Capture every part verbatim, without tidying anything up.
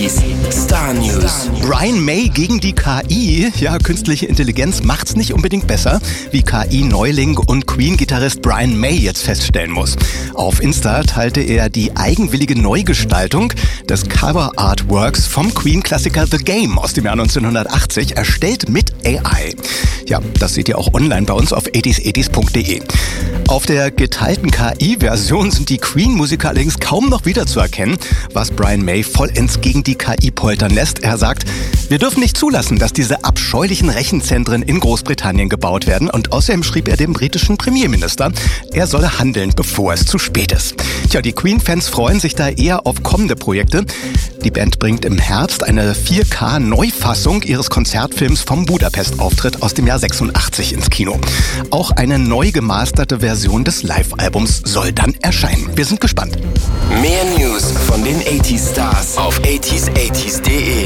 achtziger Star News. Brian May gegen die K I. Ja, künstliche Intelligenz macht's nicht unbedingt besser, wie K I-Neuling und Queen-Gitarrist Brian May jetzt feststellen muss. Auf Insta teilte er die eigenwillige Neugestaltung des Cover-Artworks vom Queen-Klassiker The Game aus dem Jahr neunzehnhundertachtzig, erstellt mit A I. Ja, das seht ihr auch online bei uns auf achtziger achtziger punkt de. Auf der geteilten K I-Version sind die Queen-Musiker allerdings kaum noch wiederzuerkennen, was Brian May vollends gegen die K I poltern lässt. Er sagt, wir dürfen nicht zulassen, dass diese abscheulichen Rechenzentren in Großbritannien gebaut werden. Und außerdem schrieb er dem britischen Premierminister, er solle handeln, bevor es zu spät ist. Tja, die Queen-Fans freuen sich da eher auf kommende Projekte. Die Band bringt im Herbst eine vier K-Neufassung ihres Konzertfilms vom Budapest-Auftritt aus dem Jahr sechsundachtzig ins Kino. Auch eine neu gemasterte Version des Live-Albums soll dann erscheinen. Wir sind gespannt. Mehr News von den achtziger Stars auf achtziger achtziger punkt de.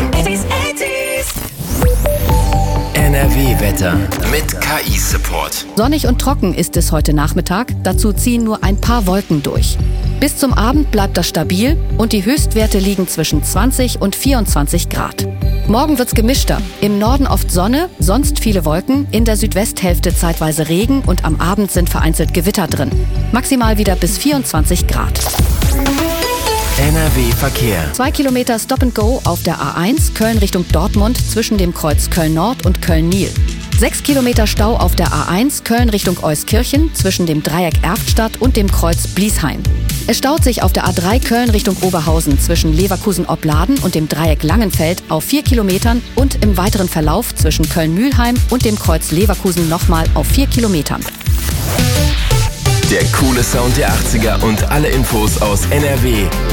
N R W-Wetter mit K I-Support. Sonnig und trocken ist es heute Nachmittag. Dazu ziehen nur ein paar Wolken durch. Bis zum Abend bleibt das stabil und die Höchstwerte liegen zwischen zwanzig und vierundzwanzig Grad. Morgen wird's gemischter. Im Norden oft Sonne, sonst viele Wolken, in der Südwesthälfte zeitweise Regen und am Abend sind vereinzelt Gewitter drin. Maximal wieder bis vierundzwanzig Grad. N R W-Verkehr. Zwei Kilometer Stop and Go auf der A eins, Köln Richtung Dortmund zwischen dem Kreuz Köln-Nord und Köln-Nil. Sechs Kilometer Stau auf der A eins, Köln Richtung Euskirchen zwischen dem Dreieck Erftstadt und dem Kreuz Bliesheim. Es staut sich auf der A drei Köln Richtung Oberhausen zwischen Leverkusen-Opladen und dem Dreieck Langenfeld auf vier Kilometern und im weiteren Verlauf zwischen Köln-Mülheim und dem Kreuz Leverkusen nochmal auf vier Kilometern. Der coole Sound der achtziger und alle Infos aus N R W